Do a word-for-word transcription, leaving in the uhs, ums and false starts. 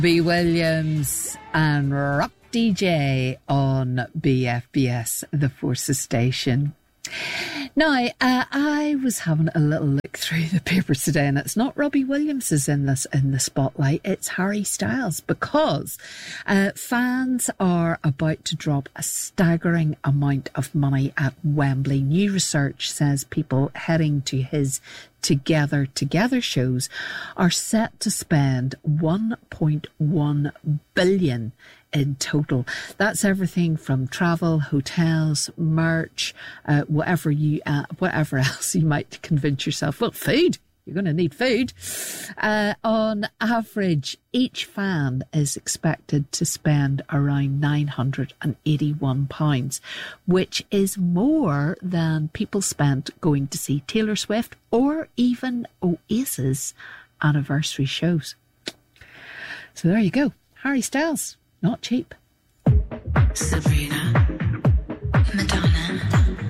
B. Williams and Rock D J on B F B S, the Forces Station. Now, uh, I was having a little look through the papers today, and it's not Robbie Williams is in this in the spotlight, it's Harry Styles, because uh, fans are about to drop a staggering amount of money at Wembley. New research says people heading to his Together Together shows are set to spend one point one billion in total. That's everything from travel, hotels, merch, uh, whatever you, uh, whatever else you might convince yourself. Well, food. You're going to need food. Uh, on average, each fan is expected to spend around nine hundred eighty-one pounds, which is more than people spent going to see Taylor Swift or even Oasis anniversary shows. So there you go. Harry Styles, not cheap. Sabrina.